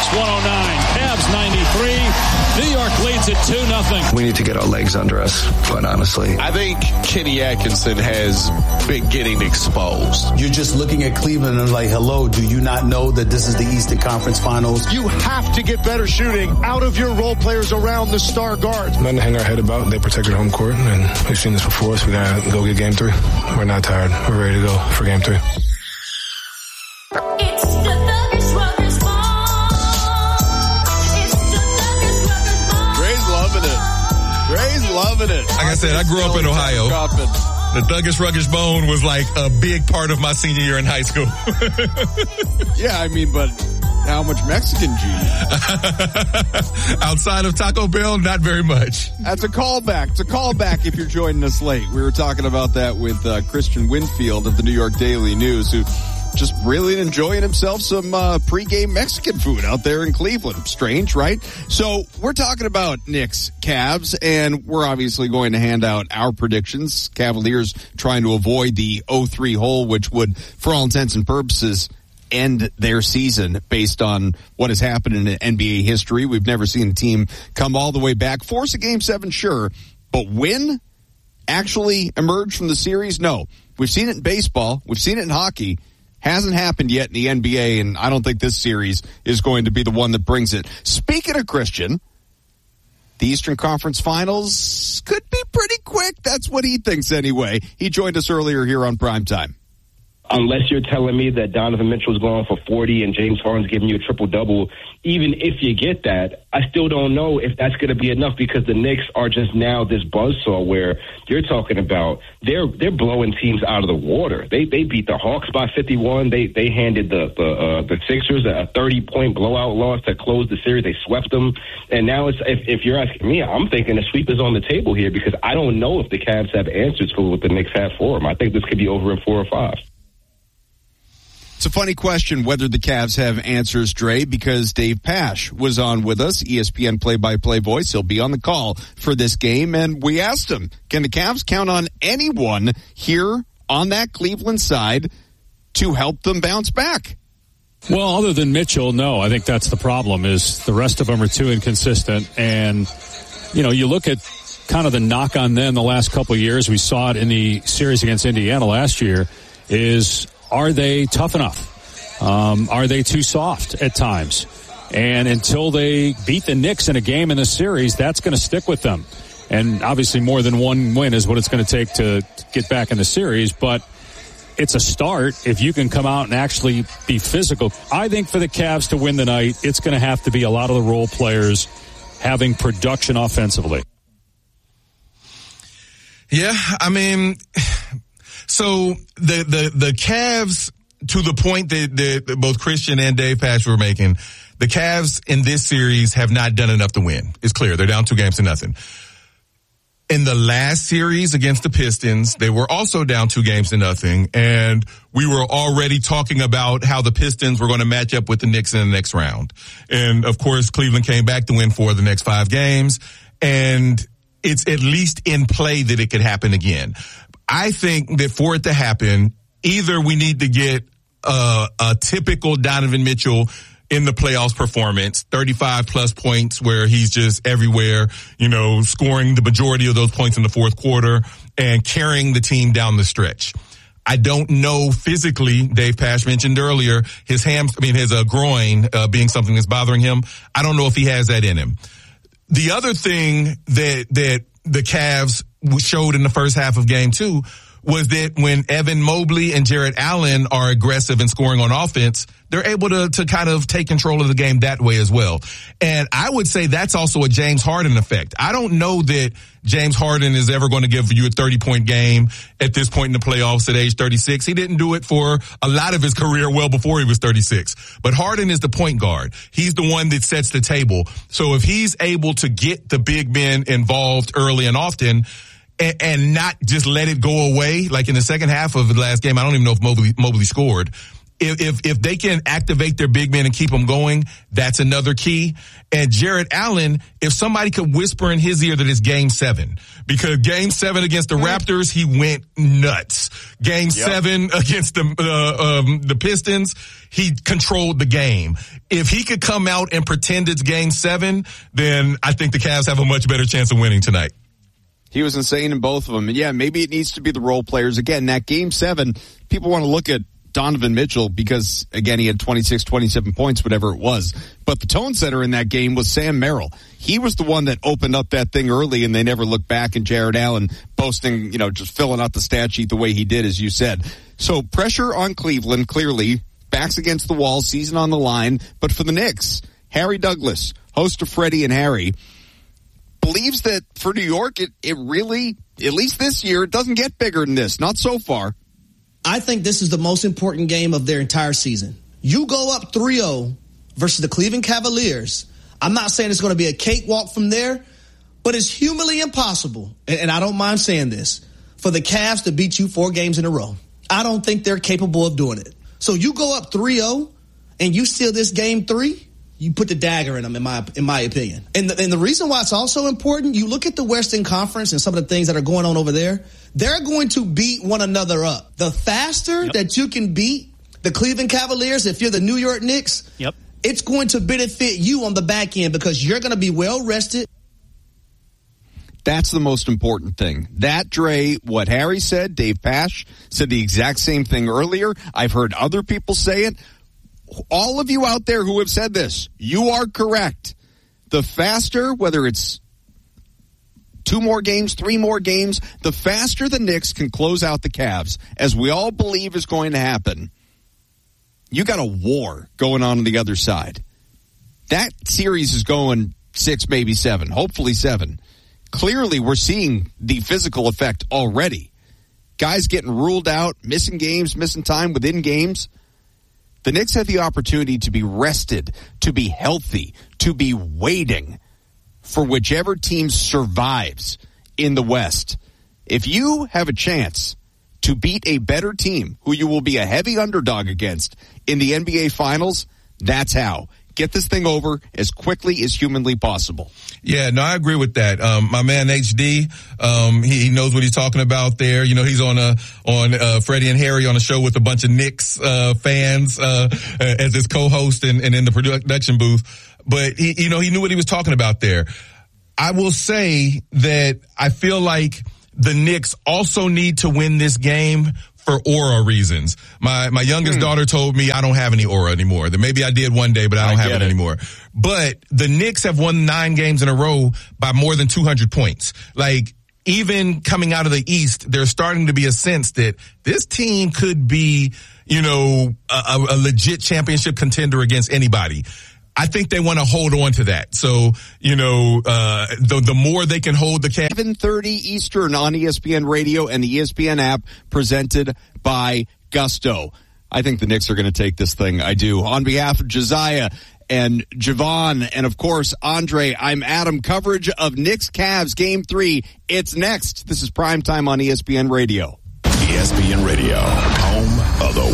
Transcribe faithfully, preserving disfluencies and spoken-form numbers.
Bucks one oh nine, Cavs ninety-three. New York leads it two nothing. We need to get our legs under us, quite honestly. I think Kenny Atkinson has been getting exposed. You're just looking at Cleveland and like, hello, do you not know that this is the Eastern Conference Finals? You have to get better shooting out of your role players around the star guards. Nothing to hang our head about. They protected home court, and we've seen this before, so we gotta go get game three. We're not tired. We're ready to go for game three. It's the Thuggish Ruggers Ball. It's the Thuggish Ruggers Ball. Gray's loving it. Gray's loving it. Like I said, I grew up in Ohio. The Thuggish Ruggish Bone was like a big part of my senior year in high school. Yeah, I mean, but how much Mexican do you eat? Outside of Taco Bell, not very much. That's a callback. It's a callback if you're joining us late. We were talking about that with uh, Christian Winfield of the New York Daily News, who just really enjoying himself some uh, pregame Mexican food out there in Cleveland. Strange, right? So we're talking about Knicks, Cavs, and we're obviously going to hand out our predictions. Cavaliers trying to avoid the oh three hole, which would, for all intents and purposes, end their season based on what has happened in N B A history. We've never seen a team come all the way back. Force a game seven, sure, but win? Actually emerge from the series? No. We've seen it in baseball. We've seen it in hockey. Hasn't happened yet in the N B A, and I don't think this series is going to be the one that brings it. Speaking of Christian, the Eastern Conference Finals could be pretty quick. That's what he thinks anyway. He joined us earlier here on Primetime. Unless you're telling me that Donovan Mitchell's going for forty and James Harden's giving you a triple-double, even if you get that, I still don't know if that's going to be enough, because the Knicks are just now this buzzsaw where you're talking about they're they're blowing teams out of the water. They they beat the Hawks by fifty-one. They they handed the the, uh, the Sixers a thirty-point blowout loss to close the series. They swept them. And now it's if, if you're asking me, I'm thinking the sweep is on the table here, because I don't know if the Cavs have answers for what the Knicks have for them. I think this could be over in four or five. It's a funny question whether the Cavs have answers, Dre, because Dave Pasch was on with us, E S P N play-by-play voice. He'll be on the call for this game, and we asked him, can the Cavs count on anyone here on that Cleveland side to help them bounce back? Well, other than Mitchell, no. I think that's the problem, is the rest of them are too inconsistent. And, you know, you look at kind of the knock on them the last couple of years. We saw it in the series against Indiana last year, is are they tough enough? Um, are they too soft at times? And until they beat the Knicks in a game in the series, that's going to stick with them. And obviously more than one win is what it's going to take to get back in the series. But it's a start if you can come out and actually be physical. I think for the Cavs to win the night, it's going to have to be a lot of the role players having production offensively. Yeah, I mean, so the, the, the Cavs, to the point that, that both Christian and Dave Pasch were making, the Cavs in this series have not done enough to win. It's clear. They're down two games to nothing. In the last series against the Pistons, they were also down two games to nothing, and we were already talking about how the Pistons were going to match up with the Knicks in the next round. And, of course, Cleveland came back to win four of the next five games, and it's at least in play that it could happen again. I think that for it to happen, either we need to get a, a typical Donovan Mitchell in the playoffs performance, thirty-five plus points where he's just everywhere, you know, scoring the majority of those points in the fourth quarter and carrying the team down the stretch. I don't know physically, Dave Pasch mentioned earlier, his ham, I mean, his uh, groin uh, being something that's bothering him. I don't know if he has that in him. The other thing that, that the Cavs showed in the first half of game two was that when Evan Mobley and Jarrett Allen are aggressive and scoring on offense, they're able to, to kind of take control of the game that way as well. And I would say that's also a James Harden effect. I don't know that James Harden is ever going to give you a thirty-point game at this point in the playoffs at age thirty-six. He didn't do it for a lot of his career well before he was thirty-six. But Harden is the point guard. He's the one that sets the table. So if he's able to get the big men involved early and often, and, and not just let it go away, like in the second half of the last game, I don't even know if Mobley, Mobley scored. if, if, if they can activate their big men and keep them going, that's another key. And Jarrett Allen, if somebody could whisper in his ear that it's game seven, because game seven against the Raptors, he went nuts. Game yep. seven against the, uh, um, the Pistons, he controlled the game. If he could come out and pretend it's game seven, then I think the Cavs have a much better chance of winning tonight. He was insane in both of them. And yeah, maybe it needs to be the role players. Again, that game seven, people want to look at Donovan Mitchell because, again, he had twenty-six, twenty-seven points, whatever it was. But the tone setter in that game was Sam Merrill. He was the one that opened up that thing early, and they never looked back. And Jarrett Allen posting, you know, just filling out the stat sheet the way he did, as you said. So pressure on Cleveland, clearly. Backs against the wall, season on the line. But for the Knicks, Harry Douglas, host of Freddie and Harry, believes that for New York, it, it really, at least this year, it doesn't get bigger than this. Not so far. I think this is the most important game of their entire season. You go up three oh versus the Cleveland Cavaliers. I'm not saying it's going to be a cakewalk from there, but it's humanly impossible, and, and I don't mind saying this, for the Cavs to beat you four games in a row. I don't think they're capable of doing it. So you go up three oh and you steal this game three, you put the dagger in them, in my in my opinion. And the, and the reason why it's also important, you look at the Western Conference and some of the things that are going on over there, they're going to beat one another up. The faster yep. that you can beat the Cleveland Cavaliers, if you're the New York Knicks, yep. it's going to benefit you on the back end because you're going to be well rested. That's the most important thing. That, Dre, what Harry said, Dave Pasch said the exact same thing earlier. I've heard other people say it. All of you out there who have said this, you are correct. The faster, whether it's two more games, three more games, the faster the Knicks can close out the Cavs, as we all believe is going to happen, you got a war going on on the other side. That series is going six, maybe seven, hopefully seven. Clearly, we're seeing the physical effect already. Guys getting ruled out, missing games, missing time within games. The Knicks have the opportunity to be rested, to be healthy, to be waiting for whichever team survives in the West. If you have a chance to beat a better team who you will be a heavy underdog against in the N B A Finals, that's how. Get this thing over as quickly as humanly possible. Yeah, no, I agree with that. Um, my man H D, um, he, he knows what he's talking about there. You know, he's on a, on, uh, Freddie and Harry on a show with a bunch of Knicks, uh, fans, uh, as his co-host and, and in the production booth. But he, you know, he knew what he was talking about there. I will say that I feel like the Knicks also need to win this game for aura reasons. My my youngest hmm. daughter told me I don't have any aura anymore. That maybe I did one day, but I don't I have it, it anymore. But the Knicks have won nine games in a row by more than two hundred points. Like, even coming out of the East, there's starting to be a sense that this team could be, you know, a, a legit championship contender against anybody. I think they want to hold on to that. So, you know, uh, the, the more they can hold the Cavs. seven thirty Eastern on E S P N Radio and the E S P N app, presented by Gusto. I think the Knicks are going to take this thing. I do. On behalf of Josiah and Javon and, of course, Andre, I'm Adam. Coverage of Knicks Cavs Game three. It's next. This is Primetime on E S P N Radio. E S P N Radio, home of the